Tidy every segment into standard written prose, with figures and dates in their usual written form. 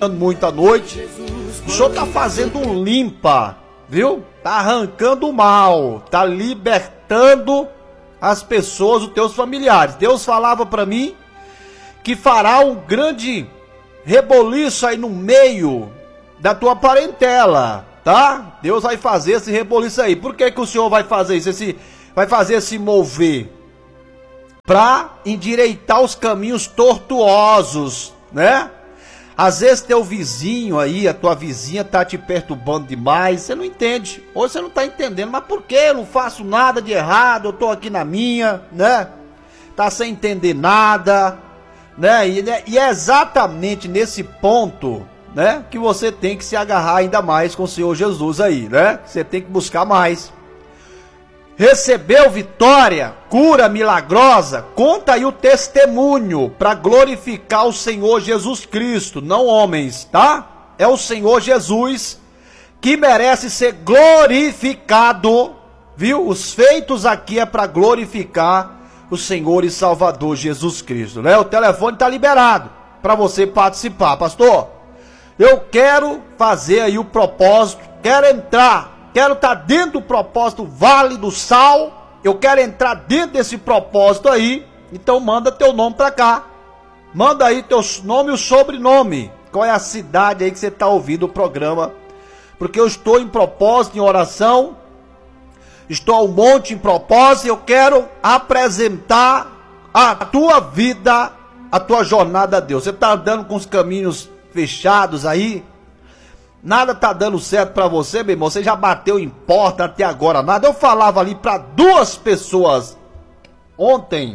Muita noite. O Senhor está fazendo um limpa, viu? Tá arrancando o mal, tá libertando as pessoas, os teus familiares. Deus falava para mim que fará um grande reboliço aí no meio da tua parentela, tá? Deus vai fazer esse reboliço aí. Por que o Senhor vai fazer isso? Vai fazer esse mover para endireitar os caminhos tortuosos, né? Às vezes teu vizinho aí, a tua vizinha tá te perturbando demais, você não entende, ou você não tá entendendo, mas por que eu não faço nada de errado, eu tô aqui na minha, né? Tá sem entender nada, né? E é exatamente nesse ponto, né, que você tem que se agarrar ainda mais com o Senhor Jesus aí, né? Você tem que buscar mais. Recebeu vitória, cura milagrosa, conta aí o testemunho para glorificar o Senhor Jesus Cristo, não homens, tá? É o Senhor Jesus que merece ser glorificado, viu? Os feitos aqui é para glorificar o Senhor e Salvador Jesus Cristo, né? O telefone tá liberado para você participar, pastor. Eu quero fazer aí o propósito, quero entrar. Quero estar dentro do propósito Vale do Sal. Eu quero entrar dentro desse propósito aí. Então manda teu nome pra cá. Manda aí teu nome e o sobrenome. Qual é a cidade aí que você está ouvindo o programa? Porque eu estou em propósito, em oração. Estou ao monte em propósito. Eu quero apresentar a tua vida, a tua jornada a Deus. Você está andando com os caminhos fechados aí? Nada tá dando certo pra você, meu irmão. Você já bateu em porta até agora, nada. Eu falava ali pra 2 pessoas ontem.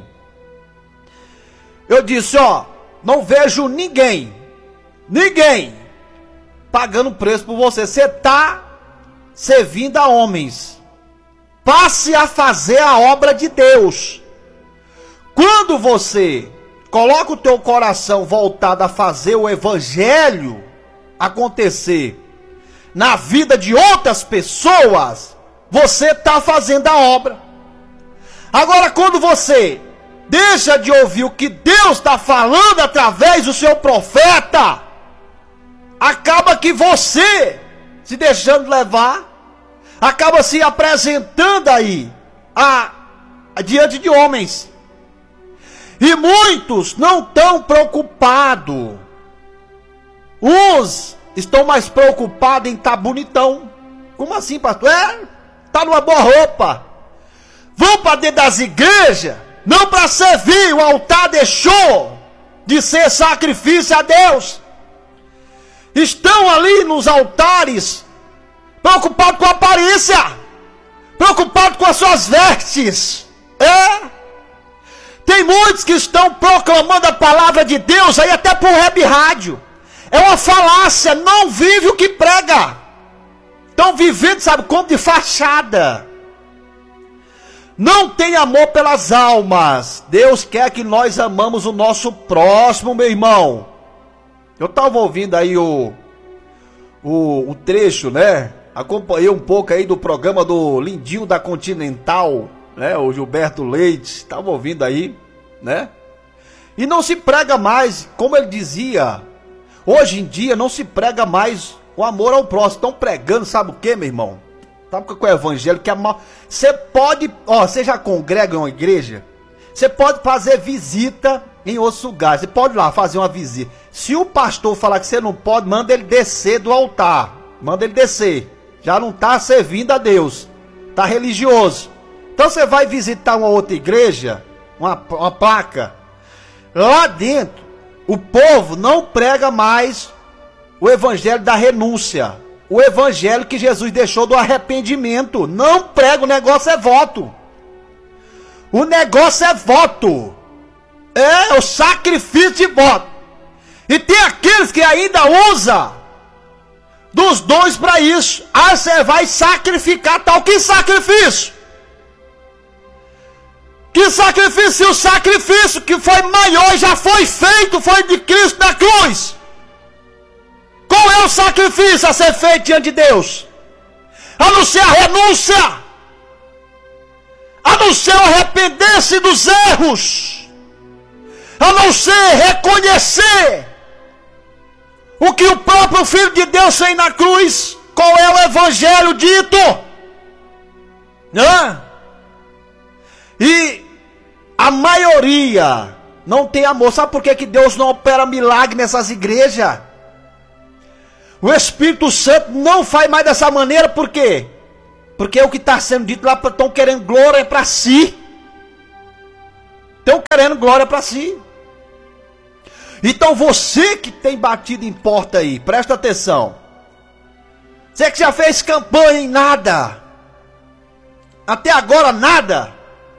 Eu disse, ó, não vejo ninguém pagando preço por você. Você tá servindo a homens. Passe a fazer a obra de Deus. Quando você coloca o teu coração voltado a fazer o evangelho acontecer na vida de outras pessoas, você está fazendo a obra. Agora, quando você deixa de ouvir o que Deus está falando através do seu profeta, acaba que você, se deixando levar, acaba se apresentando aí diante de homens. E muitos não estão preocupados. Uns estão mais preocupados em estar bonitão. Como assim, pastor? Tá numa boa roupa. Vão para dentro das igrejas, não para servir. O altar deixou de ser sacrifício a Deus. Estão ali nos altares, preocupados com a aparência, preocupados com as suas vestes. Tem muitos que estão proclamando a palavra de Deus aí até por web rádio. É uma falácia, não vive o que prega. Estão vivendo, sabe como? De fachada. Não tem amor pelas almas. Deus quer que nós amamos o nosso próximo, meu irmão. Eu estava ouvindo aí o trecho, né? Acompanhei um pouco aí do programa do Lindinho da Continental, né? O Gilberto Leite, estava ouvindo aí, né? E não se prega mais, como ele dizia... Hoje em dia não se prega mais o amor ao próximo. Estão pregando, sabe o que, meu irmão? Sabe qual é o evangelho? Que é mal. Você pode, você já congrega em uma igreja? Você pode fazer visita em outros lugares. Você pode ir lá fazer uma visita. Se o pastor falar que você não pode, manda ele descer do altar. Manda ele descer. Já não está servindo a Deus. Está religioso. Então você vai visitar uma outra igreja, uma placa. Lá dentro, o povo não prega mais o evangelho da renúncia. O evangelho que Jesus deixou do arrependimento. Não prega, o negócio é voto. O negócio é voto. É o sacrifício de voto. E tem aqueles que ainda usam dos dons para isso. Ah, você vai sacrificar tal. Que sacrifício? Que sacrifício? O sacrifício que foi maior e já foi feito foi de Cristo na cruz. Qual é o sacrifício a ser feito diante de Deus? A não ser a renúncia, a não ser o arrepender-se dos erros, a não ser reconhecer o que o próprio Filho de Deus fez na cruz. Qual é o evangelho dito? E a maioria não tem amor. Sabe por que Deus não opera milagre nessas igrejas? O Espírito Santo não faz mais dessa maneira. Por quê? Porque o que está sendo dito lá, estão querendo glória para si. Estão querendo glória para si. Então você que tem batido em porta aí, presta atenção. Você que já fez campanha em nada, até agora nada,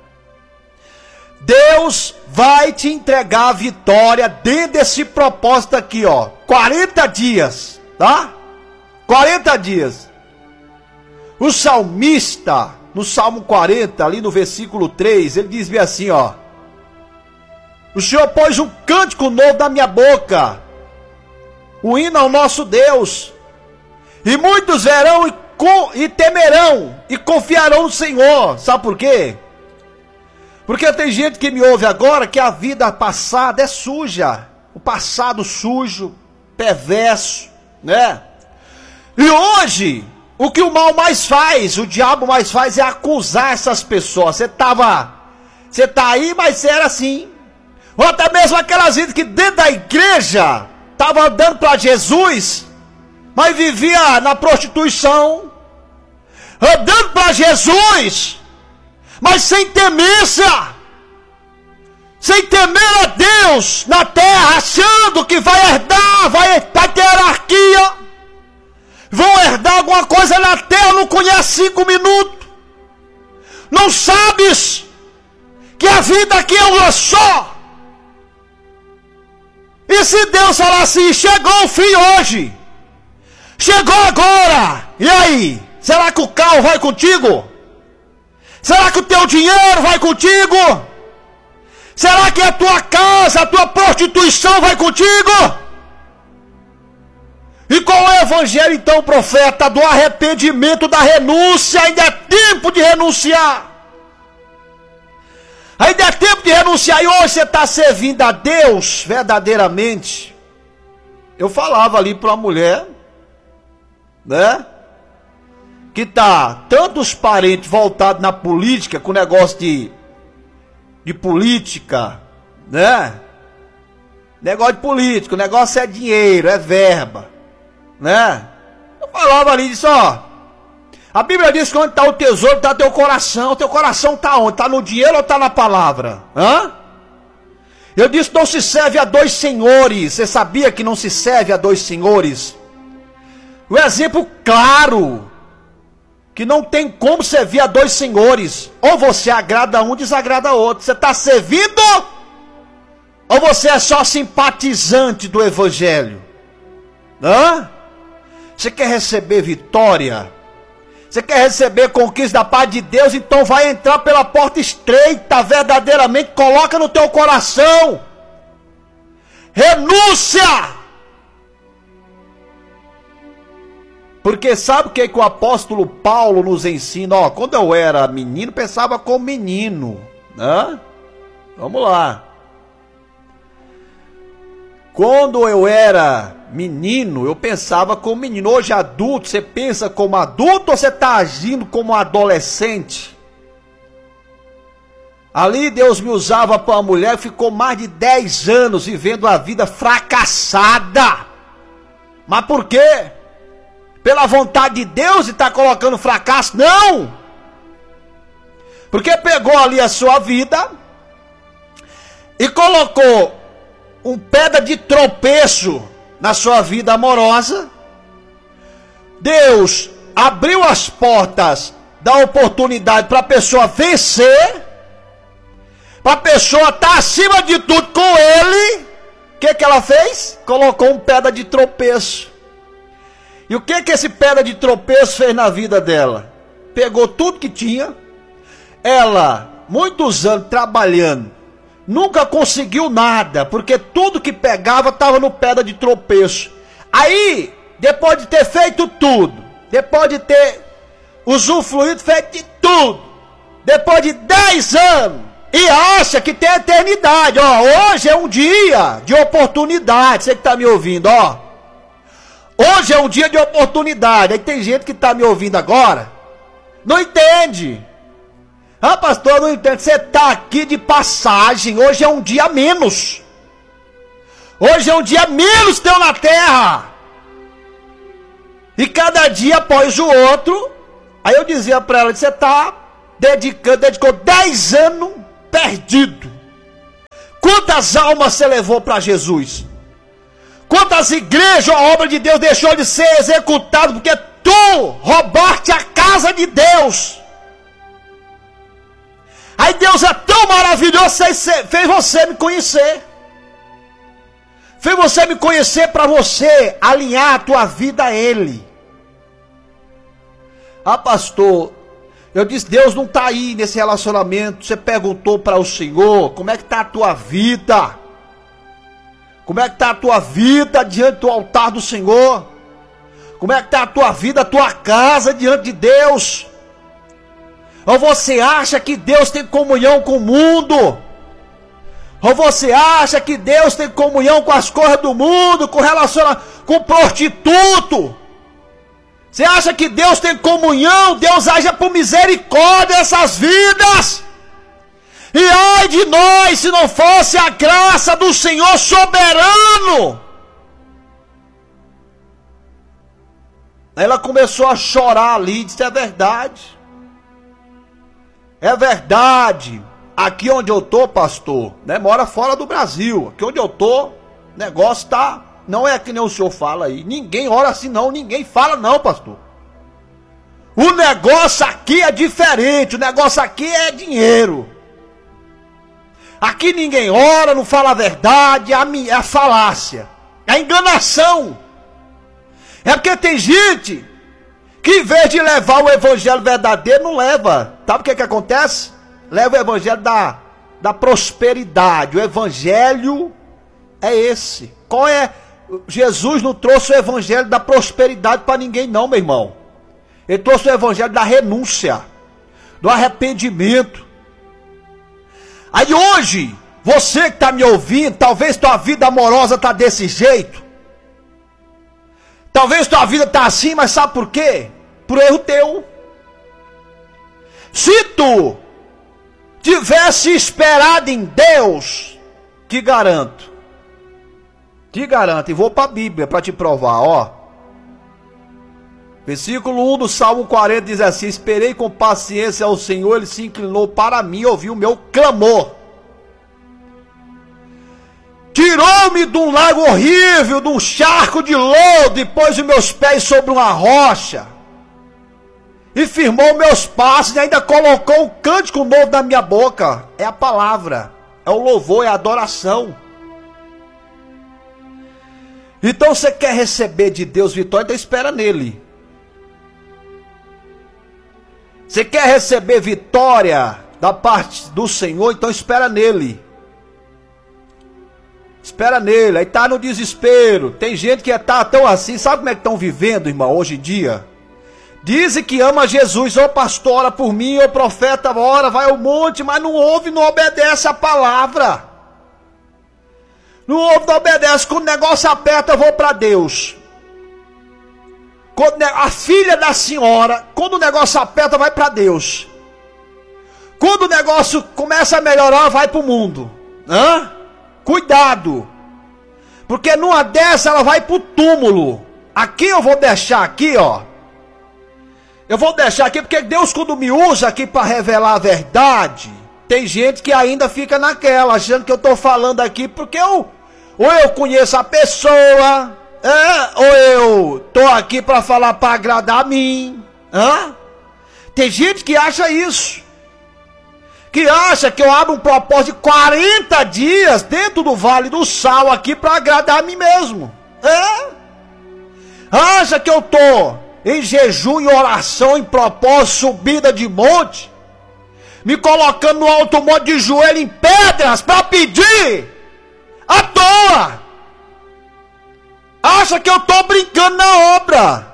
Deus vai te entregar a vitória dentro desse propósito aqui, ó. 40 dias, tá? 40 dias. O salmista, no Salmo 40, ali no versículo 3, ele diz bem assim, ó: o Senhor pôs um cântico novo na minha boca, o hino ao nosso Deus. E muitos verão e temerão e confiarão no Senhor. Sabe por quê? Porque tem gente que me ouve agora que a vida passada é suja. O passado sujo, perverso, né? E hoje, o que o mal mais faz, o diabo mais faz é acusar essas pessoas. Você tá aí, mas você era assim. Ou até mesmo aquelas vidas que dentro da igreja estavam andando para Jesus, mas vivia na prostituição, andando para Jesus, mas sem temência, sem temer a Deus na terra, achando que vai herdar, vai ter hierarquia, vão herdar alguma coisa na terra, não conhece 5 minutos, não sabes que a vida aqui é uma só. E se Deus falar assim, chegou o fim hoje, chegou agora, e aí? Será que o carro vai contigo? Será que o teu dinheiro vai contigo? Será que a tua casa, a tua prostituição vai contigo? E qual é o evangelho então, profeta? Do arrependimento, da renúncia. Ainda é tempo de renunciar. Ainda é tempo de renunciar. E hoje você está servindo a Deus verdadeiramente. Eu falava ali para uma mulher, né, que tá tantos parentes voltados na política, com negócio de política, né? Negócio de político, o negócio é dinheiro, é verba, né? Eu falava ali, disse, ó, a Bíblia diz que onde está o tesouro está teu coração está onde? Está no dinheiro ou está na palavra? Eu disse, não se serve a dois senhores. Você sabia que não se serve a dois senhores? O exemplo claro, que não tem como servir a dois senhores. Ou você agrada um, desagrada outro. Você está servindo, ou você é só simpatizante do evangelho? Você quer receber vitória? Você quer receber conquista da paz de Deus? Então vai entrar pela porta estreita, verdadeiramente, coloca no teu coração. Renúncia! Porque sabe o que o apóstolo Paulo nos ensina? Ó, quando eu era menino, pensava como menino, né? Vamos lá. Quando eu era menino, eu pensava como menino. Hoje adulto, você pensa como adulto ou você está agindo como adolescente? Ali Deus me usava para uma mulher que ficou mais de 10 anos vivendo a vida fracassada. Mas por quê? Pela vontade de Deus e está colocando fracasso? Não! Porque pegou ali a sua vida e colocou um pedra de tropeço na sua vida amorosa. Deus abriu as portas da oportunidade para a pessoa vencer, para a pessoa estar acima de tudo com ele. O que ela fez? Colocou um pedra de tropeço. E o que esse pedra de tropeço fez na vida dela? Pegou tudo que tinha. Ela, muitos anos trabalhando, nunca conseguiu nada, porque tudo que pegava estava no pedra de tropeço. Aí, depois de ter feito tudo, depois de ter usufruído, feito de tudo, depois de 10 anos, e acha que tem eternidade. Ó, hoje é um dia de oportunidade. Você que está me ouvindo, ó, Hoje é um dia de oportunidade. Aí tem gente que está me ouvindo agora, não entende. Ah, pastor, não entende. Você está aqui de passagem. Hoje é um dia a menos. Hoje é um dia menos teu na terra. E cada dia após o outro. Aí eu dizia para ela, você está dedicou 10 anos perdido. Quantas almas você levou para Jesus? Quantas igrejas, a obra de Deus deixou de ser executada porque tu roubaste a casa de Deus? Aí Deus é tão maravilhoso, fez você me conhecer. Fez você me conhecer para você alinhar a tua vida a Ele. Ah, pastor, eu disse, Deus não está aí nesse relacionamento. Você perguntou para o Senhor, como é que está a tua vida? Como é que está a tua vida diante do altar do Senhor? Como é que está a tua vida, a tua casa diante de Deus? Ou você acha que Deus tem comunhão com o mundo? Ou você acha que Deus tem comunhão com as coisas do mundo, com relacionamento, com prostituto? Você acha que Deus tem comunhão? Deus age por misericórdia nessas vidas. E ai de nós se não fosse a graça do Senhor soberano. Ela começou a chorar ali, disse, é verdade. É verdade. Aqui onde eu tô, pastor, né, mora fora do Brasil. Aqui onde eu tô, o negócio tá... Não é que nem o senhor fala aí. Ninguém ora assim não, ninguém fala não, pastor. O negócio aqui é diferente, o negócio aqui é dinheiro. Aqui ninguém ora, não fala a verdade, é a falácia, é a enganação. É porque tem gente que em vez de levar o evangelho verdadeiro, não leva. Sabe o que acontece? Leva o evangelho da prosperidade. O evangelho é esse. Qual é? Jesus não trouxe o evangelho da prosperidade para ninguém não, meu irmão. Ele trouxe o evangelho da renúncia, do arrependimento. Aí hoje, você que está me ouvindo, talvez tua vida amorosa está desse jeito. Talvez tua vida está assim, mas sabe por quê? Por erro teu. Se tu tivesse esperado em Deus, te garanto, e vou para a Bíblia para te provar, ó. Versículo 1 do Salmo 40 diz assim, esperei com paciência ao Senhor, Ele se inclinou para mim e ouviu o meu clamor. Tirou-me de um lago horrível, de um charco de lodo, e pôs os meus pés sobre uma rocha. E firmou meus passos e ainda colocou um cântico novo na minha boca. É a palavra, é o louvor, é a adoração. Então você quer receber de Deus vitória, então espera nele. Você quer receber vitória da parte do Senhor, então espera nele. Espera nele, aí tá no desespero. Tem gente que tá tão assim, sabe como é que estão vivendo, irmão, hoje em dia? Dizem que ama Jesus, ô pastor, ora por mim, ô profeta, ora, vai ao monte, mas não ouve, não obedece a palavra. Não ouve, não obedece. Quando o negócio aperta, eu vou para Deus. Quando a filha da senhora, quando o negócio aperta, vai para Deus. Quando o negócio começa a melhorar, vai para o mundo. Hã? Cuidado. Porque numa dessa ela vai para o túmulo. Aqui eu vou deixar aqui, ó. Eu vou deixar aqui porque Deus, quando me usa aqui para revelar a verdade, tem gente que ainda fica naquela, achando que eu estou falando aqui porque ou eu conheço a pessoa, ou eu estou aqui para falar para agradar a mim. Tem gente que acha isso. Que acha que eu abro um propósito de 40 dias dentro do Vale do Sal aqui para agradar a mim mesmo. Acha que eu estou em jejum, em oração, em propósito, subida de monte, me colocando no alto monte de joelho em pedras para pedir à toa. Acha que eu estou brincando na obra.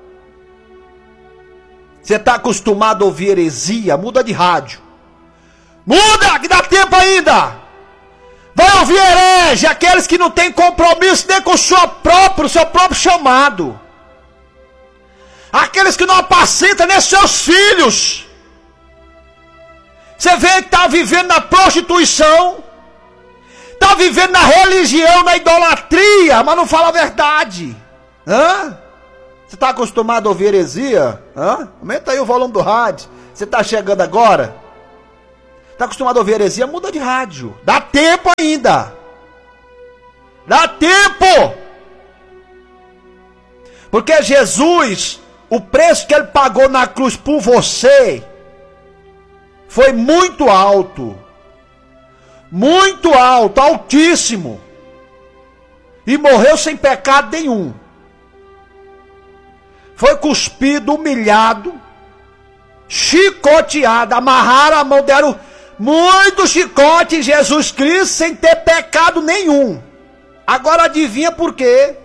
Você está acostumado a ouvir heresia? Muda de rádio. Muda, que dá tempo ainda. Vai ouvir herege, aqueles que não têm compromisso nem com o seu próprio chamado. Aqueles que não apacentam nem seus filhos. Você vê que está vivendo na prostituição, está vivendo na religião, na idolatria, mas não fala a verdade. Hã? Você está acostumado a ouvir heresia? Hã? Aumenta aí o volume do rádio. Você está chegando agora? Está acostumado a ouvir heresia? Muda de rádio. Dá tempo ainda. Dá tempo. Porque Jesus, o preço que ele pagou na cruz por você, foi muito alto. Muito alto, altíssimo. E morreu sem pecado nenhum. Foi cuspido, humilhado, chicoteado, amarraram a mão, deram muito chicote em Jesus Cristo sem ter pecado nenhum. Agora adivinha por quê?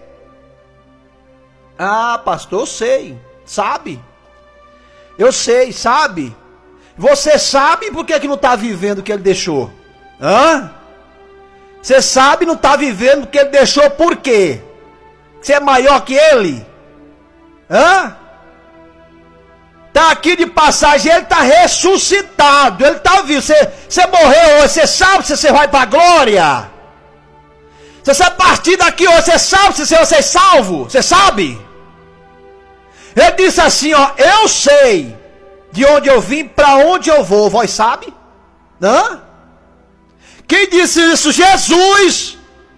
Ah, pastor, eu sei, sabe? Eu sei, sabe? Você sabe por que não está vivendo o que ele deixou? Hã? Você sabe não está vivendo o que ele deixou por quê? Você é maior que ele? Hã? Está aqui de passagem, ele está ressuscitado, ele está vivo. Você morreu hoje, você sabe se você vai para a glória? Se você partir daqui hoje, você sabe se você é salvo? Você sabe? Ele disse assim, ó, eu sei de onde eu vim, para onde eu vou, vós sabe? Hã? Quem disse isso? Jesus!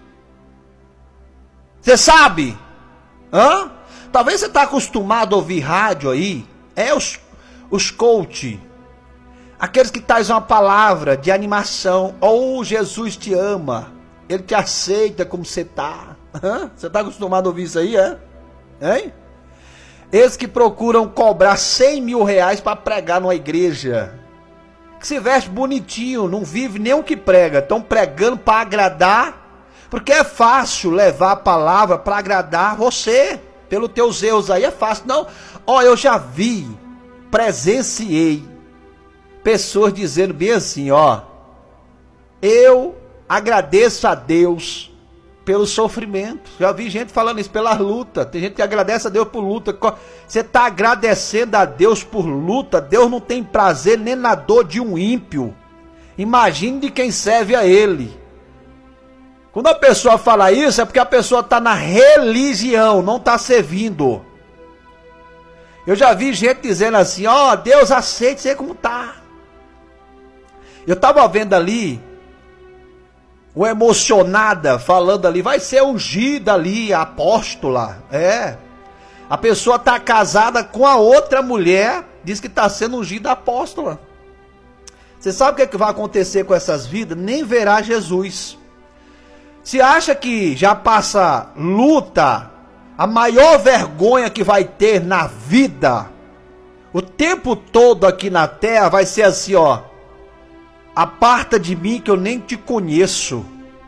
Você sabe? Hã? Talvez você está acostumado a ouvir rádio aí, os coach, aqueles que trazem uma palavra de animação, ou Jesus te ama, ele te aceita como você está. Você está acostumado a ouvir isso aí, é? Hein? Eles que procuram cobrar 100 mil reais para pregar numa igreja, que se veste bonitinho, não vive nem o que prega, estão pregando para agradar, porque é fácil levar a palavra para agradar você, pelos teus erros aí é fácil. Não, ó, eu já vi, presenciei pessoas dizendo bem assim, ó, eu agradeço a Deus pelo sofrimento. Já vi gente falando isso, pela luta. Tem gente que agradece a Deus por luta. Você está agradecendo a Deus por luta? Deus não tem prazer nem na dor de um ímpio. Imagine de quem serve a ele. Quando a pessoa fala isso, é porque a pessoa está na religião, não está servindo. Eu já vi gente dizendo assim, ó, Deus aceita você como está. Eu estava vendo ali uma emocionada falando ali, vai ser ungida ali, a apóstola. É. A pessoa está casada com a outra mulher, diz que está sendo ungida apóstola. Você sabe o que vai acontecer com essas vidas? Nem verá Jesus. Se acha que já passa luta, a maior vergonha que vai ter na vida, o tempo todo aqui na terra, vai ser assim, ó. Aparta de mim que eu nem te conheço.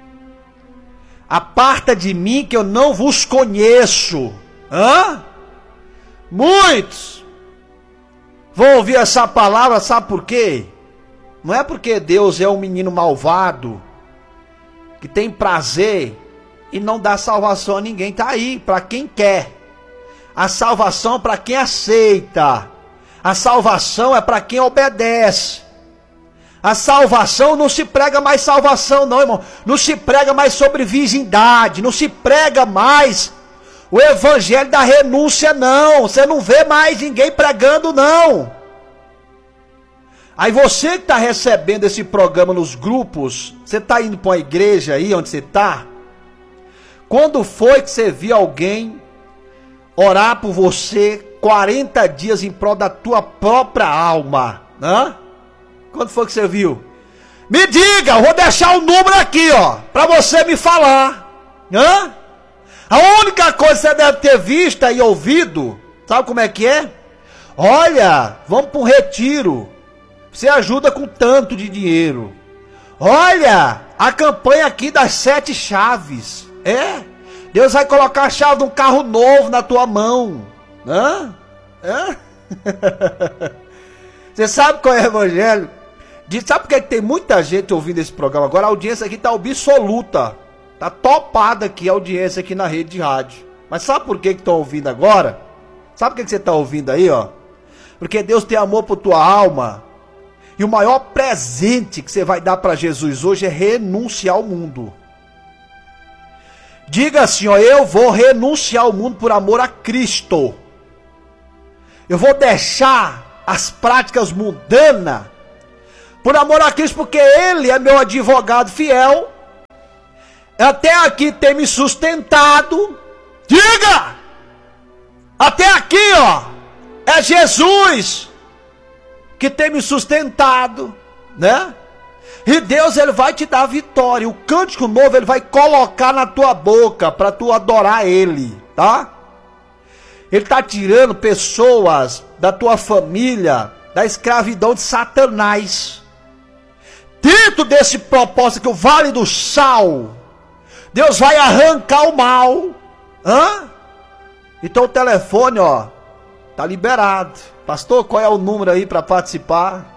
Aparta de mim que eu não vos conheço. Hã? Muitos vão ouvir essa palavra, sabe por quê? Não é porque Deus é um menino malvado, que tem prazer e não dá salvação a ninguém. Tá aí, para quem quer. A salvação é para quem aceita. A salvação é para quem obedece. A salvação não se prega mais salvação não, irmão. Não se prega mais sobre virgindade. Não se prega mais o evangelho da renúncia não. Você não vê mais ninguém pregando não. Aí você que está recebendo esse programa nos grupos, você está indo para uma igreja aí onde você está? Quando foi que você viu alguém orar por você 40 dias em prol da tua própria alma? Hã? Quando foi que você viu? Me diga, eu vou deixar o número aqui, ó, para você me falar. Hã? A única coisa que você deve ter visto e ouvido, sabe como é que é? Olha, vamos para um retiro. Você ajuda com tanto de dinheiro. Olha, a campanha aqui das 7 chaves. É? Deus vai colocar a chave de um carro novo na tua mão. Hã? Hã? Você sabe qual é o evangelho? Sabe por que tem muita gente ouvindo esse programa agora? A audiência aqui tá absoluta. Tá topada aqui a audiência aqui na rede de rádio. Mas sabe por que estão ouvindo agora? Sabe por que você tá ouvindo aí, ó? Porque Deus tem amor por tua alma. E o maior presente que você vai dar para Jesus hoje é renunciar ao mundo. Diga assim, ó, eu vou renunciar ao mundo por amor a Cristo. Eu vou deixar as práticas mundanas por amor a Cristo, porque Ele é meu advogado fiel. Até aqui tem me sustentado. Diga! Até aqui, ó, é Jesus que tem me sustentado, né? E Deus, Ele vai te dar a vitória. O cântico novo Ele vai colocar na tua boca para tu adorar Ele, tá? Ele está tirando pessoas da tua família da escravidão de Satanás. Dentro desse propósito que o Vale do Sal, Deus vai arrancar o mal. Então o telefone, ó, tá liberado. Pastor, qual é o número aí para participar?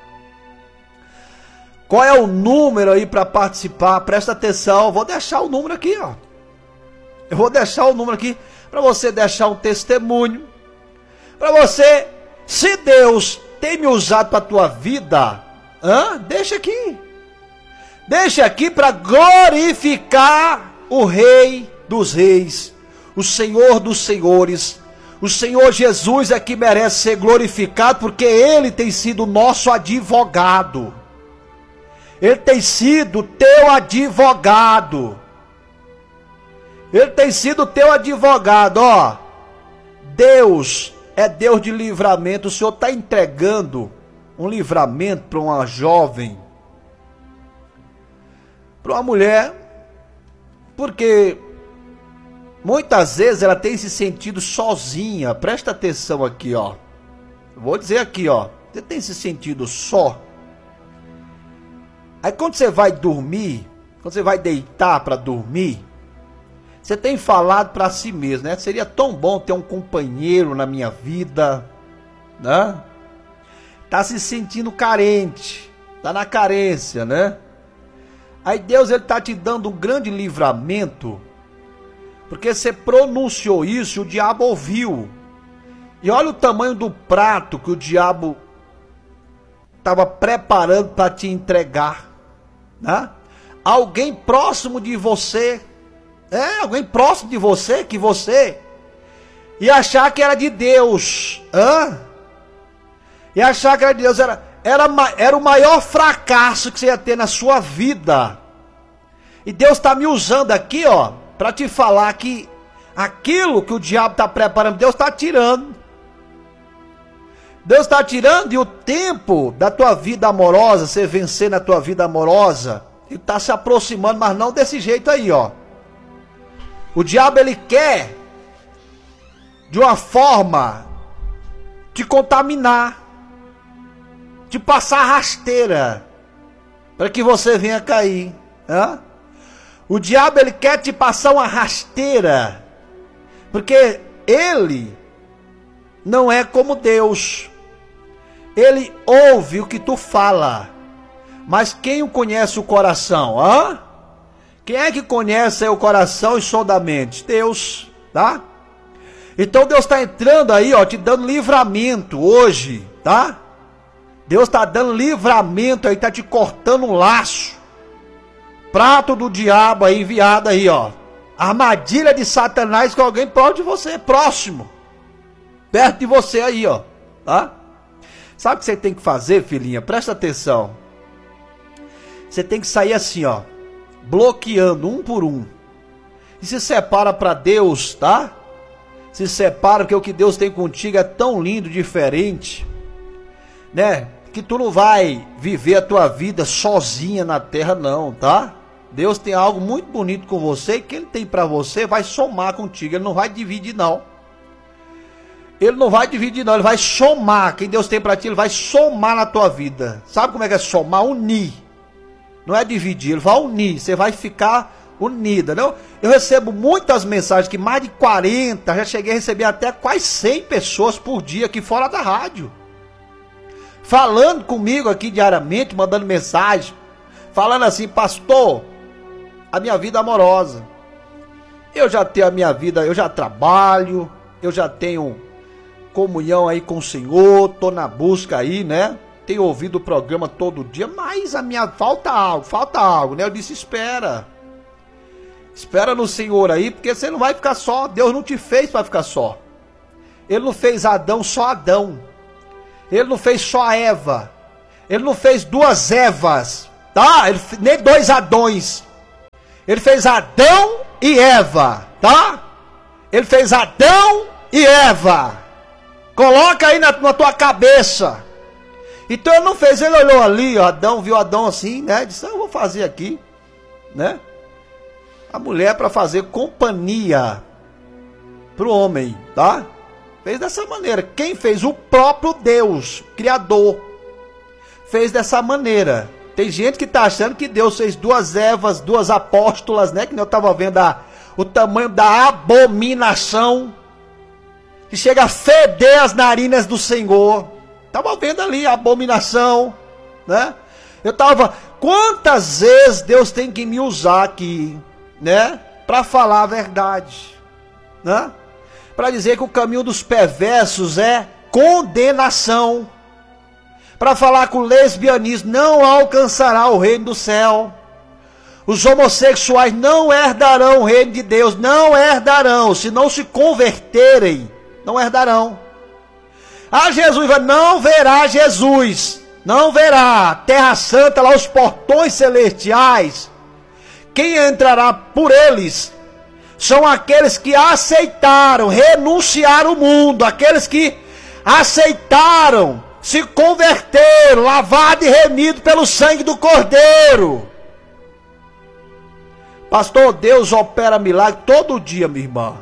Qual é o número aí para participar? Presta atenção, vou deixar o número aqui, ó. Eu vou deixar o número aqui para você deixar um testemunho. Para você, se Deus tem me usado para tua vida, deixa aqui. Deixa aqui para glorificar o Rei dos Reis, o Senhor dos Senhores. O Senhor Jesus é que merece ser glorificado, porque Ele tem sido nosso advogado. Ele tem sido teu advogado. Ele tem sido teu advogado, ó. Deus é Deus de livramento. O Senhor está entregando um livramento para uma jovem, para uma mulher, porque muitas vezes ela tem se sentido sozinha. Presta atenção aqui, ó. Vou dizer aqui, ó. Você tem se sentido só. Aí quando você vai dormir, quando você vai deitar para dormir, você tem falado para si mesmo, né? Seria tão bom ter um companheiro na minha vida, né? Tá se sentindo carente, tá na carência, né? Aí Deus, Ele tá te dando um grande livramento, porque você pronunciou isso e o diabo ouviu. E olha o tamanho do prato que o diabo estava preparando para te entregar, né? Alguém próximo de você, alguém próximo de você, que você ia achar que era de Deus, ia achar que era de Deus, era o maior fracasso que você ia ter na sua vida. E Deus está me usando aqui, ó, para te falar que aquilo que o diabo está preparando, Deus está tirando. Deus está tirando, e o tempo da tua vida amorosa, você vencer na tua vida amorosa, ele está se aproximando, mas não desse jeito aí, ó. O diabo, ele quer, de uma forma, te contaminar, te passar rasteira, para que você venha cair. O diabo, ele quer te passar uma rasteira, porque ele não é como Deus. Ele ouve o que tu fala, mas quem o conhece o coração? Quem é que conhece o coração e sonda a mente? Deus, tá? Então Deus está entrando aí, ó, te dando livramento hoje, tá? Deus está dando livramento aí, está te cortando um laço. Prato do diabo aí enviado aí, ó. Armadilha de Satanás com alguém próximo de você, próximo. Perto de você aí, ó, tá? Sabe o que você tem que fazer, filhinha? Presta atenção. Você tem que sair assim, ó, bloqueando um por um. E se separa para Deus, tá? Se separa, porque o que Deus tem contigo é tão lindo, diferente, né? Que tu não vai viver a tua vida sozinha na terra, não, tá? Deus tem algo muito bonito com você, e que Ele tem para você vai somar contigo. Ele não vai dividir, não. Ele não vai dividir, não. Ele vai somar. Quem Deus tem para ti, Ele vai somar na tua vida. Sabe como é que é somar? Unir. Não é dividir, Ele vai unir. Você vai ficar unida, não? Eu recebo muitas mensagens, que mais de 40, já cheguei a receber até quase 100 pessoas por dia aqui fora da rádio. falando comigo aqui diariamente, mandando mensagem, falando assim: pastor, a minha vida amorosa, eu já tenho a minha vida, eu já trabalho, eu já tenho comunhão aí com o Senhor, tô na busca aí, né? Tenho ouvido o programa todo dia, mas a minha falta algo, né? Eu disse: espera no Senhor aí, porque você não vai ficar só. Deus não te fez para ficar só. Ele não fez Adão só Adão. Ele não fez só Eva. Ele não fez duas Evas, tá? Nem dois Adões. Ele fez Adão e Eva, tá? Ele fez Adão e Eva. Coloca aí na tua cabeça. Então ele não fez, ele olhou ali, ó, Adão, viu Adão assim, né? Disse: eu vou fazer aqui, né? A mulher para fazer companhia pro homem, tá? Fez dessa maneira. Quem fez? O próprio Deus, Criador. Fez dessa maneira. Tem gente que tá achando que Deus fez duas Evas, duas apóstolas, né? Que eu tava vendo o tamanho da abominação, que chega a feder as narinas do Senhor. Tava vendo ali a abominação, né? Eu tava... Quantas vezes Deus tem que me usar aqui, né? Para falar a verdade, né? Para dizer que o caminho dos perversos é condenação. Para falar que o lesbianismo não alcançará o reino do céu. Os homossexuais não herdarão o reino de Deus. Não herdarão. Se não se converterem, não herdarão. Ah, Jesus vai, não verá Jesus. Não verá. Terra Santa, lá os portões celestiais. Quem entrará por eles são aqueles que aceitaram, renunciaram o mundo. Aqueles que aceitaram, se converteram, lavado e remido pelo sangue do Cordeiro. Pastor, Deus opera milagre todo dia, minha irmã.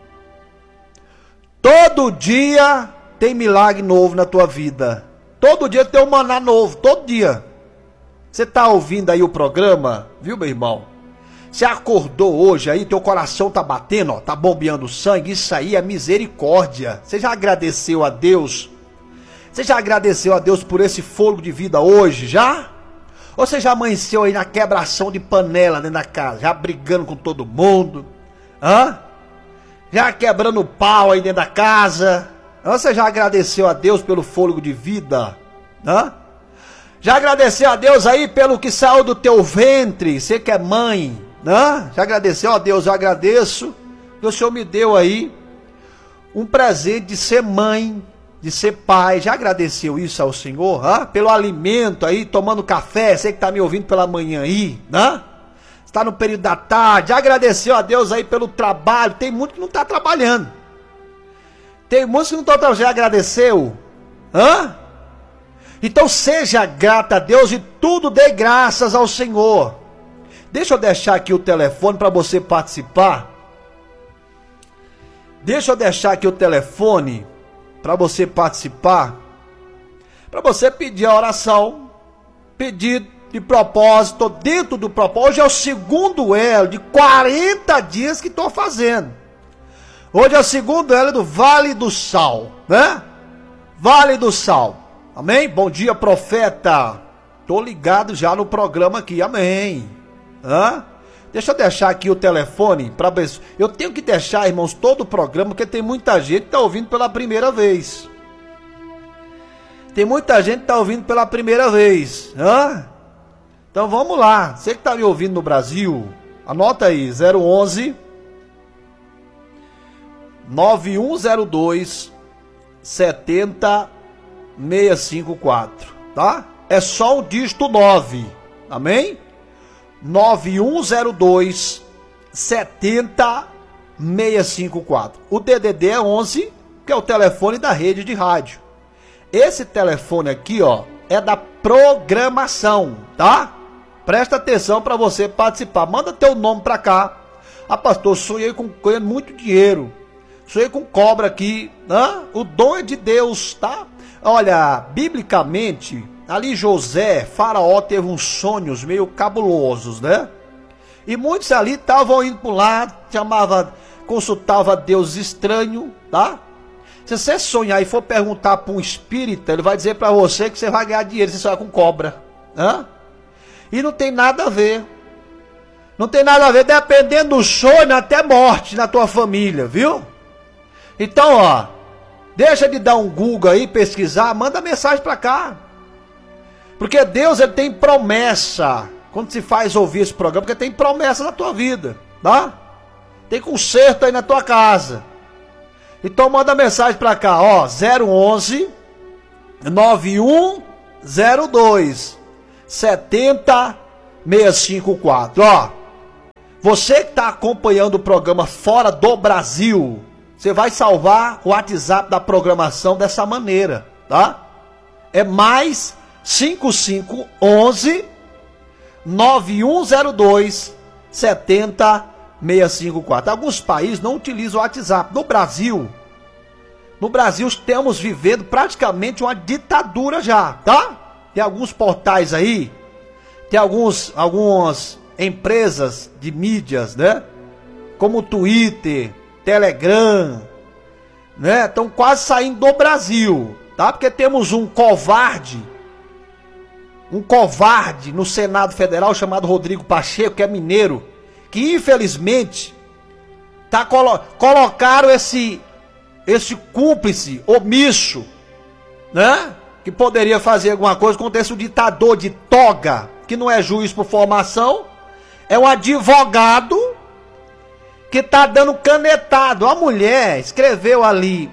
Todo dia tem milagre novo na tua vida. Todo dia tem um maná novo, todo dia. Você está ouvindo aí o programa, viu, meu irmão? Você acordou hoje aí, teu coração tá batendo, ó, tá bombeando sangue. Isso aí é misericórdia. Você já agradeceu a Deus? Você já agradeceu a Deus por esse fôlego de vida hoje, já? Ou você já amanheceu aí na quebração de panela dentro da casa, já brigando com todo mundo? Hã? Já quebrando pau aí dentro da casa? Ou você já agradeceu a Deus pelo fôlego de vida? Hã? Já agradeceu a Deus aí pelo que saiu do teu ventre? Você que é mãe, né? Já agradeceu a Deus? Eu agradeço que o Senhor me deu aí um presente de ser mãe, de ser pai. Já agradeceu isso ao Senhor? Hã? Pelo alimento aí, tomando café, você que está me ouvindo pela manhã aí, né? Está no período da tarde. Já agradeceu a Deus aí pelo trabalho? Tem muito que não está trabalhando. Tem muitos que não estão trabalhando. Já agradeceu? Hã? Então seja grata a Deus e tudo dê graças ao Senhor. Deixa eu deixar aqui o telefone para você participar. Deixa eu deixar aqui o telefone para você participar. Para você pedir a oração. Pedir de propósito, dentro do propósito. Hoje é o segundo elo de 40 dias que estou fazendo. Hoje é o segundo elo do Vale do Sal, né? Vale do Sal. Amém? Bom dia, profeta. Tô ligado já no programa aqui, amém. Hã? Deixa eu deixar aqui o telefone para ver. Eu tenho que deixar, irmãos, todo o programa, porque tem muita gente que tá ouvindo pela primeira vez. Tem muita gente que tá ouvindo pela primeira vez. Hã? Então vamos lá. Você que tá me ouvindo no Brasil, anota aí, 011 9102 70654, tá? É só o dígito 9, amém? 9102 70654. O DDD é 11, que é o telefone da rede de rádio. Esse telefone aqui, ó, é da programação, tá? Presta atenção para você participar. Manda teu nome para cá. Ah, pastor, sonhei com ganhando muito dinheiro. Sonhei com cobra aqui, né? O dom é de Deus, tá? Olha, biblicamente, ali José, Faraó, teve uns sonhos meio cabulosos, né? E muitos ali estavam indo por lá, consultava Deus estranho, tá? Se você sonhar e for perguntar para um espírita, ele vai dizer para você que você vai ganhar dinheiro se sonhar com cobra. Hã? E não tem nada a ver. Não tem nada a ver, dependendo do sonho, até morte na tua família, viu? Então, ó, deixa de dar um Google aí, pesquisar, manda mensagem para cá. Porque Deus, ele tem promessa. Quando se faz ouvir esse programa, porque tem promessa na tua vida, tá? Tem conserto aí na tua casa. Então manda mensagem pra cá, ó, 011 9102 70654, ó. Você que tá acompanhando o programa fora do Brasil, você vai salvar o WhatsApp da programação dessa maneira, tá? É mais 5511 9102 70654. Alguns países não utilizam o WhatsApp. No Brasil estamos vivendo praticamente uma ditadura já, tá? Tem alguns portais aí, tem algumas empresas de mídias, né? Como Twitter, Telegram, né? Estão quase saindo do Brasil, tá? Porque temos um covarde no Senado Federal chamado Rodrigo Pacheco, que é mineiro, que infelizmente colocaram esse cúmplice omisso, né? Que poderia fazer alguma coisa contra esse ditador de toga, que não é juiz por formação, é um advogado que tá dando canetado. A mulher escreveu ali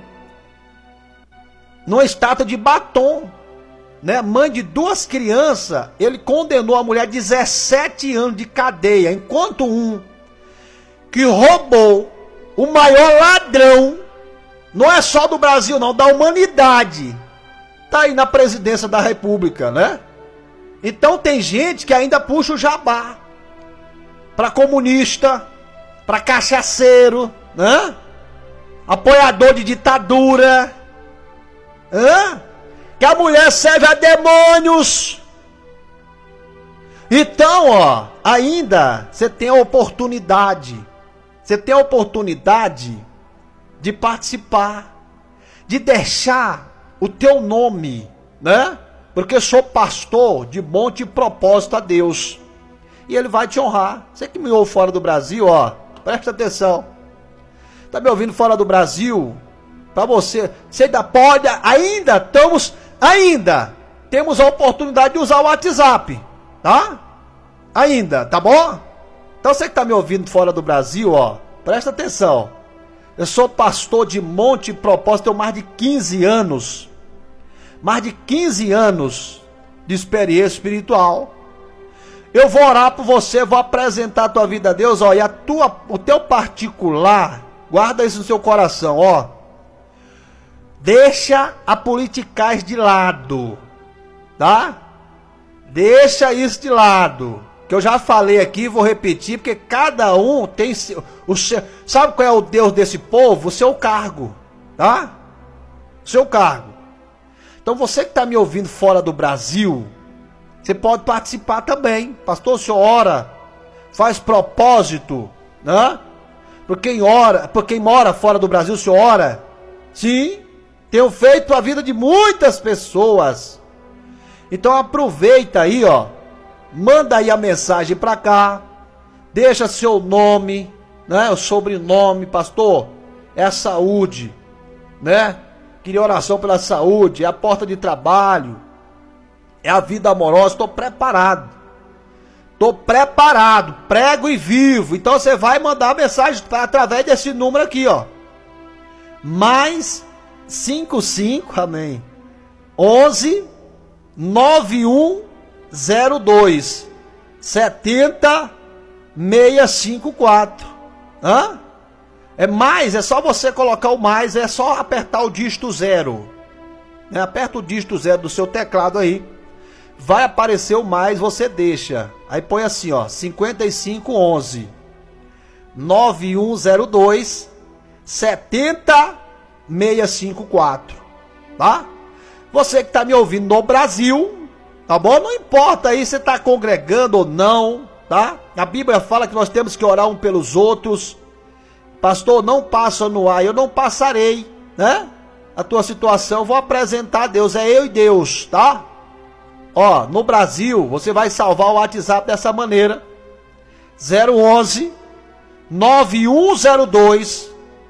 numa estátua de batom, né? Mãe de 2 crianças, ele condenou a mulher a 17 anos de cadeia, enquanto um que roubou o maior ladrão, não é só do Brasil não, da humanidade, tá aí na presidência da República, né? Então tem gente que ainda puxa o jabá para comunista, para cachaceiro, né? Apoiador de ditadura, hã? Que a mulher serve a demônios. Então, ó, ainda você tem a oportunidade. Você tem a oportunidade de participar, de deixar o teu nome, né? Porque eu sou pastor de monte propósito a Deus. E ele vai te honrar. Você que me ouve fora do Brasil, ó, presta atenção. Tá me ouvindo fora do Brasil? Para você ainda pode, ainda temos a oportunidade de usar o WhatsApp, tá? Ainda, tá bom? Então você que tá me ouvindo fora do Brasil, ó, presta atenção. Eu sou pastor de monte propósito, tenho mais de 15 anos. Mais de 15 anos de experiência espiritual. Eu vou orar por você, vou apresentar a tua vida a Deus, ó, e o teu particular, guarda isso no seu coração, ó. Deixa a politicagem de lado, tá? Deixa isso de lado. Que eu já falei aqui, vou repetir, porque cada um tem o seu. Sabe qual é o Deus desse povo? O seu cargo, tá? O seu cargo. Então você que está me ouvindo fora do Brasil, você pode participar também. Pastor, o senhor ora, faz propósito, né? Por quem mora fora do Brasil, o senhor ora? Sim, tenho feito a vida de muitas pessoas. Então aproveita aí, ó. Manda aí a mensagem para cá. Deixa seu nome, né? O sobrenome, pastor. É a saúde, né? Queria oração pela saúde, é a porta de trabalho, é a vida amorosa. Estou preparado, prego e vivo. Então você vai mandar mensagem através desse número aqui, ó. Mais 55, amém, 11 9102 70654. Hã? É mais, é só você colocar o mais, é só apertar o dígito 0. Né? Aperta o dígito 0 do seu teclado aí. Vai aparecer o mais, você deixa. Aí põe assim, ó, 5511 9102 70654. Tá? Você que tá me ouvindo no Brasil, tá bom? Não importa aí se tá congregando ou não, tá? A Bíblia fala que nós temos que orar um pelos outros. Pastor, não passa no ar, eu não passarei, né? a tua situação, vou apresentar a Deus, é eu e Deus, tá? Ó, no Brasil, você vai salvar o WhatsApp dessa maneira, 011 9102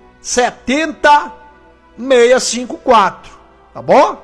70654, tá bom?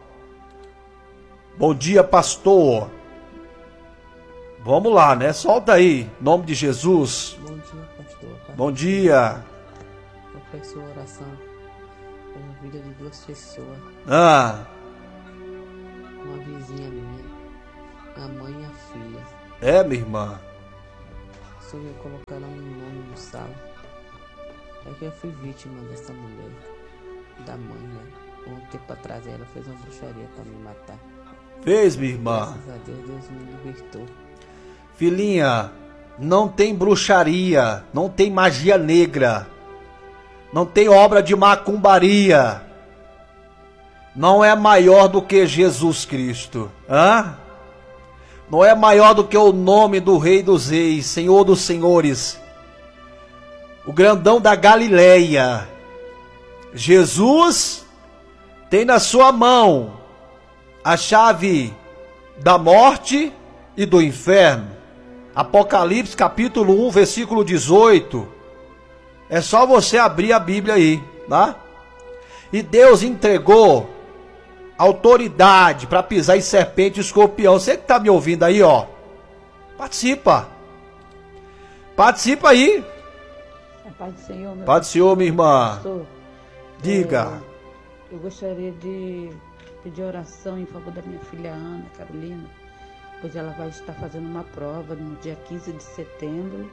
Bom dia, pastor. Vamos lá, né? Solta aí, em nome de Jesus. Bom dia, pastor. Bom dia. Eu peço oração pela vida de duas pessoas. Ah, Uma vizinha minha, a mãe e a filha. é, minha irmã. Se eu ia colocar ela no nome do sal. É que eu fui vítima dessa mulher, da mãe, né? Um tempo atrás ela fez uma bruxaria pra me matar. Fez, minha irmã. Graças a Deus, Deus me libertou. Filhinha, não tem bruxaria, não tem magia negra, não tem obra de macumbaria. Não é maior do que Jesus Cristo. Hã? Não é maior do que o nome do Rei dos Reis, Senhor dos Senhores, o grandão da Galileia. Jesus tem na sua mão a chave da morte e do inferno. Apocalipse capítulo 1, versículo 18. É só você abrir a Bíblia aí, tá? E Deus entregou autoridade para pisar em serpente e escorpião. Você que está me ouvindo aí, ó, participa. Participa aí. A paz do Senhor, meu Paz do Senhor, minha irmã. pastor. Diga. Eu gostaria de pedir oração em favor da minha filha Ana Carolina, pois ela vai estar fazendo uma prova no dia 15 de setembro.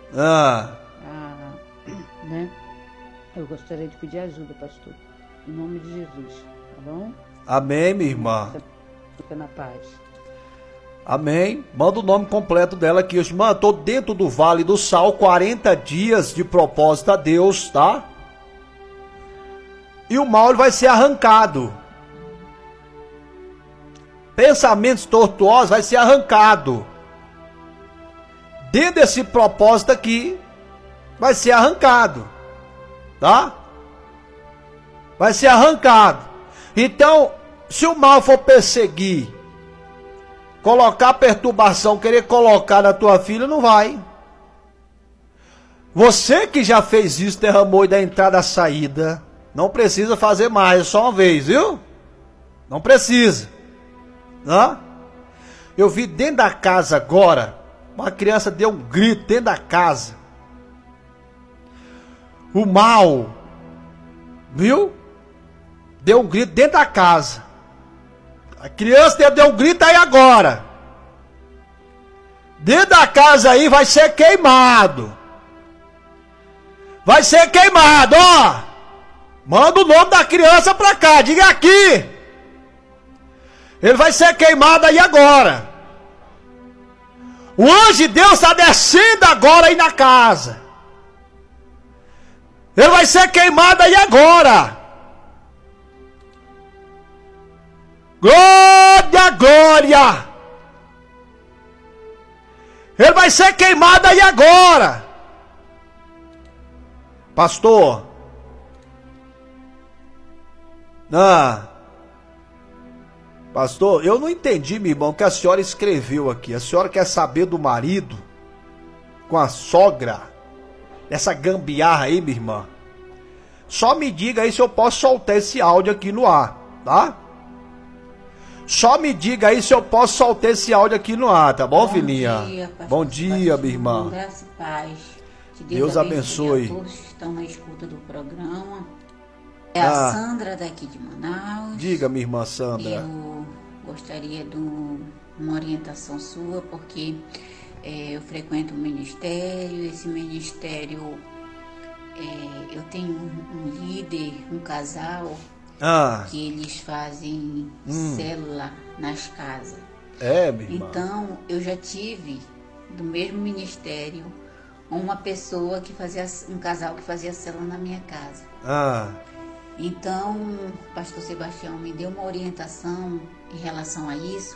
Né? Eu gostaria de pedir ajuda, pastor, em nome de Jesus, tá bom? Amém, minha irmã. Fica na paz. Amém. Manda o nome completo dela aqui. Irmã, estou dentro do Vale do Sal, 40 dias de propósito a Deus, tá? E o mal ele vai ser arrancado. Pensamentos tortuosos vai ser arrancado. Dentro desse propósito aqui, vai ser arrancado. Tá? Vai ser arrancado. Então, se o mal for perseguir, colocar perturbação, querer colocar na tua filha, não vai. Você que já fez isso, derramou da entrada à saída, não precisa fazer mais, só uma vez, viu? Não precisa. Não? Eu vi dentro da casa agora, uma criança deu um grito dentro da casa. O mal, viu? Deu um grito dentro da casa. A criança deu um grito aí agora. Dentro da casa aí vai ser queimado. Vai ser queimado, ó. Manda o nome da criança pra cá, diga aqui. Ele vai ser queimado aí agora. O anjo de Deus está descendo agora aí na casa. Ele vai ser queimado aí agora. Glória, glória. Ele vai ser queimado aí agora. Pastor. Pastor, eu não entendi, meu irmão, o que a senhora escreveu aqui. A senhora quer saber do marido com a sogra? Essa gambiarra aí, minha irmã. Só me diga aí se eu posso soltar esse áudio aqui no ar, tá? Só me diga aí se eu posso soltar esse áudio aqui no ar, tá bom, filhinha? Bom dia, minha irmã. Graça e paz. Que Deus abençoe. A todos que estão na escuta do programa. É a Sandra daqui de Manaus. Diga, minha irmã Sandra. Eu gostaria de uma orientação sua, porque eu frequento um ministério. Esse ministério, eu tenho um líder, um casal, que eles fazem célula nas casas. É, minha irmã. Então, eu já tive, do mesmo ministério, uma pessoa que fazia, um casal que fazia célula na minha casa. Então, o pastor Sebastião me deu uma orientação em relação a isso,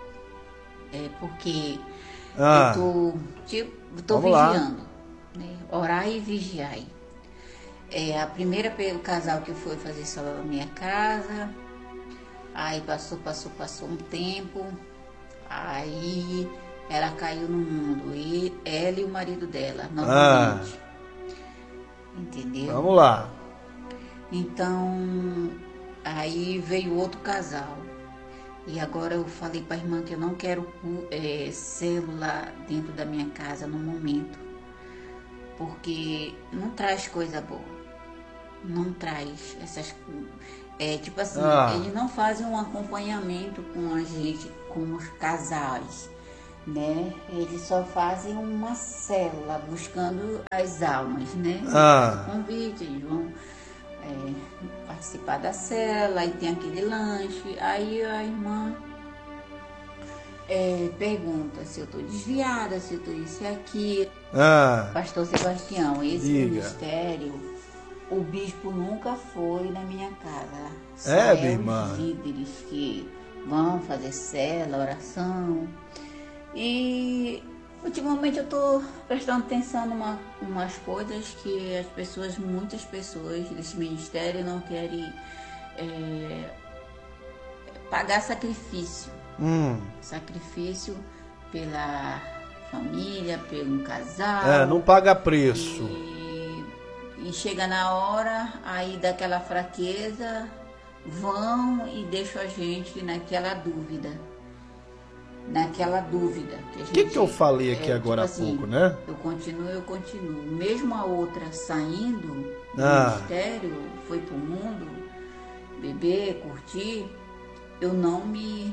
porque eu tô vigiando, né? Orai e vigiai. a primeira casal que foi fazer célula na minha casa, aí passou um tempo, aí ela caiu no mundo, e ela e o marido dela, novamente. Entendeu? Vamos lá. Então, aí veio outro casal. E agora eu falei para a irmã que eu não quero célula dentro da minha casa no momento, porque não traz coisa boa. Não traz essas tipo assim, eles não fazem um acompanhamento com a gente, com os casais, né? Eles só fazem uma célula buscando as almas, né? Convite, eles vão participar da célula, aí tem aquele lanche, aí a irmã pergunta se eu estou desviada, se eu estou isso e aquilo. Pastor Sebastião, esse ministério, o bispo nunca foi na minha casa. Só minha irmã. Os líderes que vão fazer célula, oração. E ultimamente eu estou prestando atenção em umas coisas que muitas pessoas desse ministério não querem pagar sacrifício. Sacrifício pela família, pelo casal. Não paga preço. E chega na hora, aí daquela fraqueza, vão e deixam a gente naquela dúvida. O que eu falei aqui agora tipo há pouco, né? Eu continuo. Mesmo a outra saindo do ministério, foi pro mundo, beber, curtir, eu não me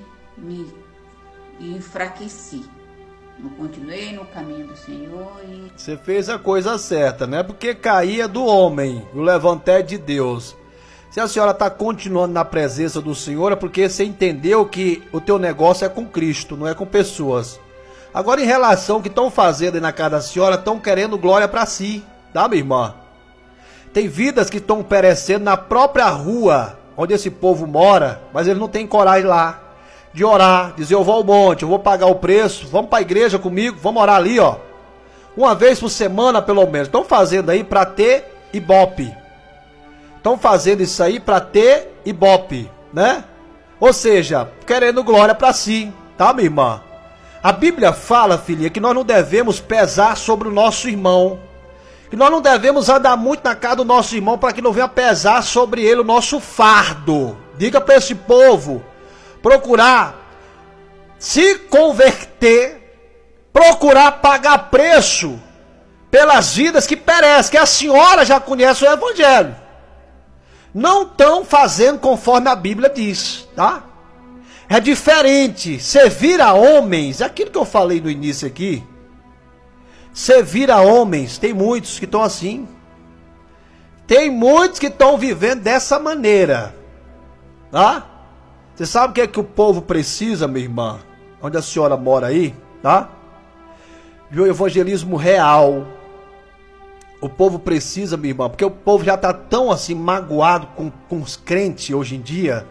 enfraqueci. Eu continuei no caminho do Senhor e... Você fez a coisa certa, né? Porque caía do homem, o levantar de Deus. Se a senhora está continuando na presença do Senhor, é porque você entendeu que o teu negócio é com Cristo, não é com pessoas. Agora, em relação ao que estão fazendo aí na casa da senhora, estão querendo glória para si, tá, minha irmã? Tem vidas que estão perecendo na própria rua onde esse povo mora, mas eles não têm coragem lá de orar, dizer: eu vou ao monte, eu vou pagar o preço, vamos para a igreja comigo, vamos orar ali, ó. Uma vez por semana, pelo menos. Estão fazendo aí para ter ibope. Estão fazendo isso aí para ter ibope, né? Ou seja, querendo glória para si, tá, minha irmã? A Bíblia fala, filhinha, que nós não devemos pesar sobre o nosso irmão, que nós não devemos andar muito na casa do nosso irmão para que não venha pesar sobre ele o nosso fardo. Diga para esse povo procurar se converter, procurar pagar preço pelas vidas que perecem, que a senhora já conhece o Evangelho. Não estão fazendo conforme a Bíblia diz, tá? É diferente servir a homens, aquilo que eu falei no início aqui. Servir a homens, tem muitos que estão assim. Tem muitos que estão vivendo dessa maneira, tá? Você sabe o que é que o povo precisa, minha irmã? Onde a senhora mora aí, tá? De um evangelismo real. O povo precisa, minha irmã, porque o povo já está tão assim magoado com os crentes hoje em dia.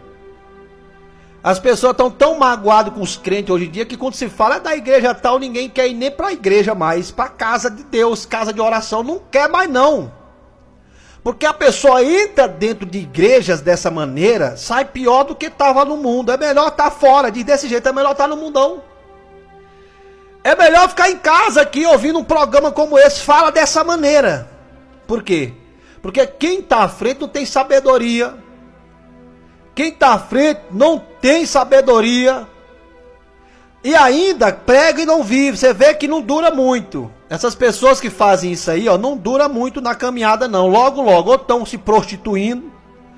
As pessoas estão tão magoadas com os crentes hoje em dia que quando se fala da igreja tal, ninguém quer ir nem para a igreja mais, para a casa de Deus, casa de oração, não quer mais não. Porque a pessoa entra dentro de igrejas dessa maneira, sai pior do que estava no mundo. É melhor estar fora, desse jeito é melhor estar no mundão. É melhor ficar em casa aqui ouvindo um programa como esse, fala dessa maneira. Por quê? Porque quem está à frente não tem sabedoria. Quem está à frente não tem sabedoria. E ainda prega e não vive. Você vê que não dura muito. Essas pessoas que fazem isso aí, ó, não dura muito na caminhada não. Logo, logo, ou estão se prostituindo.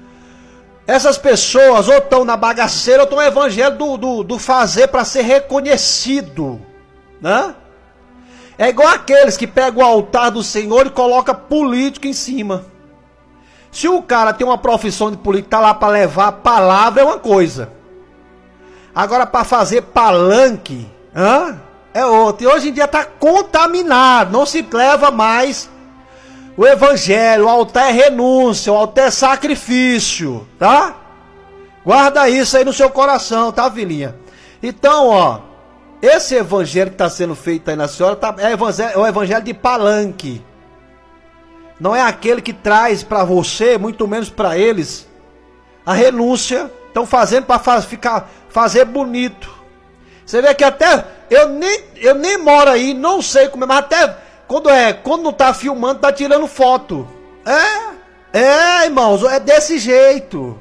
Essas pessoas ou estão na bagaceira ou estão no evangelho do fazer para ser reconhecido. Né? É igual aqueles que pegam o altar do Senhor e colocam político em cima. Se o cara tem uma profissão de político, tá lá para levar a palavra, é uma coisa. Agora para fazer palanque, é outra. E hoje em dia está contaminado, não se leva mais o evangelho. O altar é renúncia, o altar é sacrifício, tá? Guarda isso aí no seu coração, tá, filhinha? Então, ó, esse evangelho que está sendo feito aí na senhora é o evangelho de palanque. não é aquele que traz para você, muito menos para eles, a renúncia. Estão fazendo para fazer bonito. Você vê que até eu nem moro aí, não sei como é, mas até quando não tá filmando, tá tirando foto. Irmãos, é desse jeito.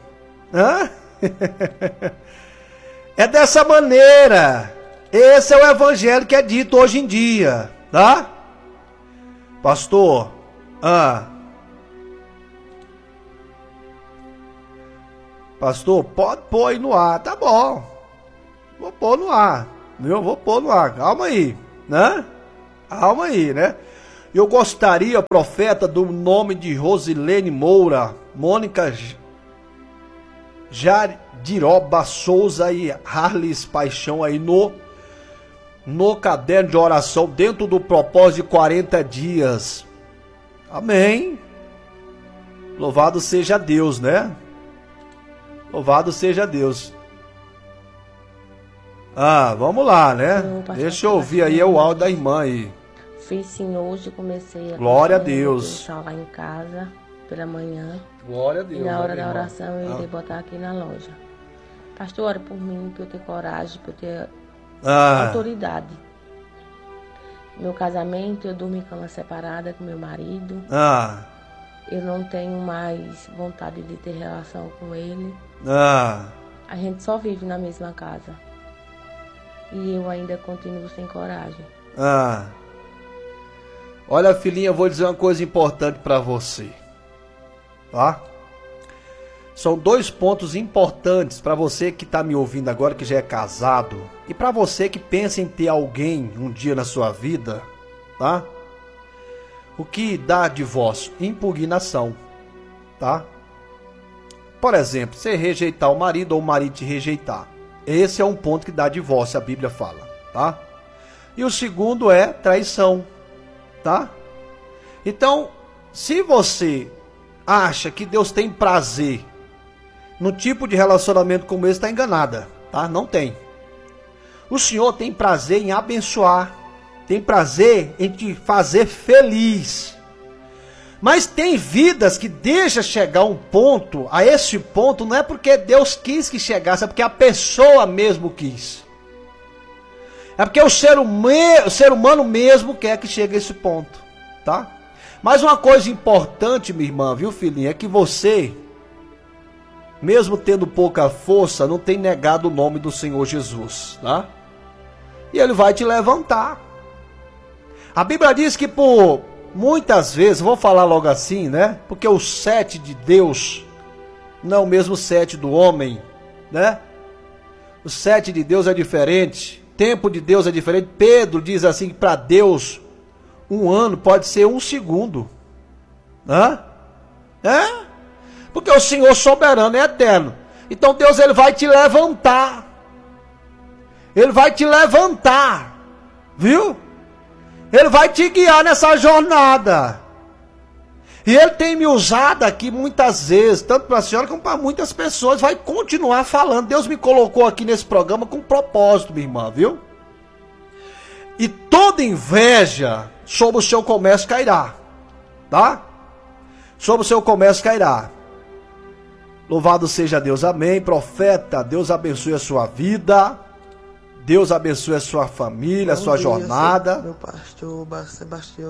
É dessa maneira. Esse é o evangelho que é dito hoje em dia, tá? Pastor, pastor, pode pôr aí no ar, tá bom. Vou pôr no ar, viu? Vou pôr no ar, calma aí, né? Calma aí, né? Eu gostaria, profeta, do nome de Rosilene Moura, Mônica Jadiroba Souza e Harlis Paixão aí no caderno de oração, dentro do propósito de 40 dias. Amém. Louvado seja Deus, né? Louvado seja Deus. Vamos lá, né? Deixa eu ouvir aí o áudio da irmã aí. Fiz sim hoje, comecei a... Glória a Deus. Lá em casa, pela manhã. Glória a Deus. E na hora da oração eu irei botar aqui na loja. Pastor, ore por mim, para eu ter coragem, para eu ter autoridade. Meu casamento, eu durmo em cama separada com meu marido. Eu não tenho mais vontade de ter relação com ele. A gente só vive na mesma casa. E eu ainda continuo sem coragem. Olha, filhinha, eu vou dizer uma coisa importante para você. Tá? São 2 pontos importantes para você que está me ouvindo agora, que já é casado, e para você que pensa em ter alguém um dia na sua vida, tá? O que dá divórcio? Impugnação, tá? Por exemplo, você rejeitar o marido ou o marido te rejeitar. Esse é um ponto que dá divórcio, a Bíblia fala, tá? E o segundo é traição, tá? Então, se você acha que Deus tem prazer no tipo de relacionamento como esse, está enganada, tá? Não tem. O Senhor tem prazer em abençoar, tem prazer em te fazer feliz. Mas tem vidas que deixa chegar um ponto, a esse ponto, não é porque Deus quis que chegasse, é porque a pessoa mesmo quis. É porque o ser humano mesmo quer que chegue a esse ponto, tá? Mas uma coisa importante, minha irmã, viu, filhinha, é que você, mesmo tendo pouca força, não tem negado o nome do Senhor Jesus, tá? E Ele vai te levantar. A Bíblia diz que por muitas vezes, vou falar logo assim, né? Porque o 7 de Deus não é o mesmo 7 do homem, né? O 7 de Deus é diferente, o tempo de Deus é diferente. Pedro diz assim que para Deus 1 ano pode ser 1 segundo. Porque o Senhor soberano é eterno. Então Deus, Ele vai te levantar. Ele vai te levantar, viu? Ele vai te guiar nessa jornada. E Ele tem me usado aqui muitas vezes, tanto para a senhora como para muitas pessoas. Vai continuar falando. Deus me colocou aqui nesse programa com propósito, minha irmã, viu? E toda inveja sobre o seu comércio cairá, tá? Sobre o seu comércio cairá. Louvado seja Deus, amém. Profeta, Deus abençoe a sua vida. Deus abençoe a sua família, a sua jornada. Meu pastor Sebastião.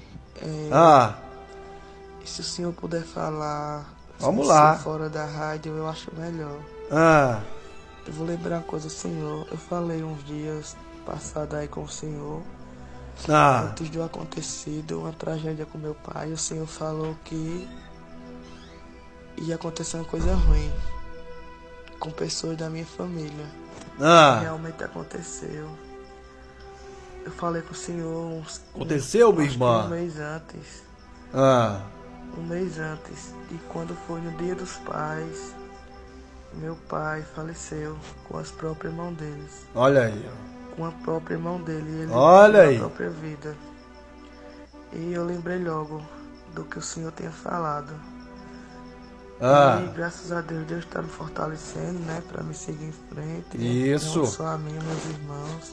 Se o senhor puder falar, vamos lá, fora da rádio, eu acho melhor. Eu vou lembrar uma coisa, senhor. Eu falei uns dias passados aí com o senhor, antes do acontecido, uma tragédia com meu pai. O senhor falou que ia acontecer uma coisa ruim com pessoas da minha família. Realmente aconteceu. Eu falei com o senhor aconteceu, minha irmã? Um mês antes. Um mês antes. E quando foi no Dia dos Pais, meu pai faleceu com as próprias mãos deles. Olha aí. Com a própria mão dele. Ele olha aí. A própria vida. E eu lembrei logo do que o senhor tinha falado. E graças a Deus, Deus está me fortalecendo, né, para me seguir em frente. Isso. Não só a mim, meus irmãos.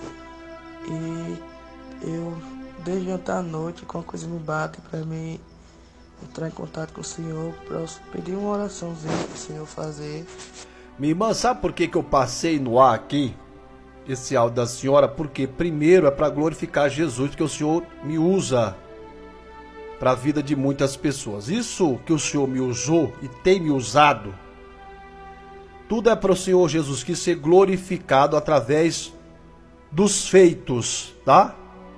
E eu, desde ontem à noite, com a coisa me bate para mim entrar em contato com o Senhor para pedir uma oraçãozinha para o Senhor fazer. Minha irmã, sabe por que eu passei no ar aqui esse áudio da senhora? Porque primeiro é para glorificar Jesus, porque o Senhor me usa para a vida de muitas pessoas. Isso que o Senhor me usou e tem me usado, tudo é para o Senhor Jesus Cristo ser glorificado através dos feitos, tá?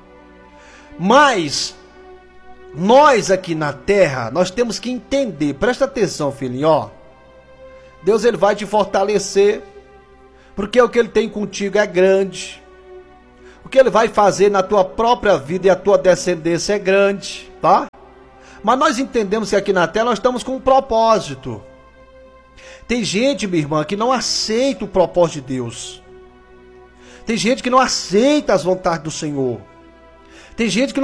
Mas nós aqui na terra, nós temos que entender, presta atenção, filhinho, ó. Deus, ele vai te fortalecer, porque o que ele tem contigo é grande. O que ele vai fazer na tua própria vida e a tua descendência é grande, tá? Mas nós entendemos que aqui na terra nós estamos com um propósito. Tem gente, minha irmã, que não aceita o propósito de Deus. Tem gente que não aceita as vontades do Senhor. Tem gente que não